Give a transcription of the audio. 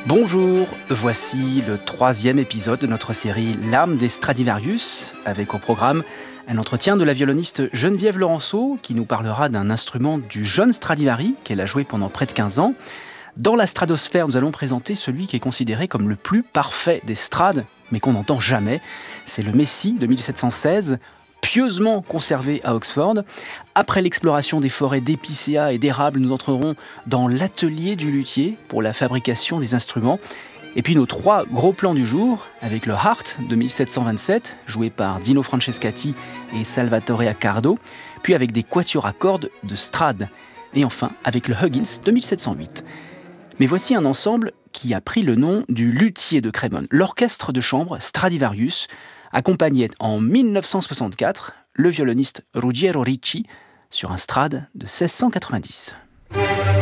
Bonjour, voici le 3e épisode de notre série L'âme des Stradivarius, avec au programme un entretien de la violoniste Geneviève Laurenceau qui nous parlera d'un instrument du jeune Stradivari qu'elle a joué pendant près de 15 ans. Dans la stradosphère, nous allons présenter celui qui est considéré comme le plus parfait des strades, mais qu'on n'entend jamais. C'est le Messie de 1716, pieusement conservé à Oxford. Après l'exploration des forêts d'épicéas et d'érables, nous entrerons dans l'atelier du luthier pour la fabrication des instruments. Et puis nos 3 gros plans du jour, avec le Hart de 1727, joué par Dino Francescatti et Salvatore Accardo, puis avec des quatuors à cordes de Strad, et enfin avec le Huggins de 1708. Mais voici un ensemble qui a pris le nom du luthier de Crémone, l'orchestre de chambre Stradivarius, accompagnait en 1964 le violoniste Ruggiero Ricci sur un Strad de 1690.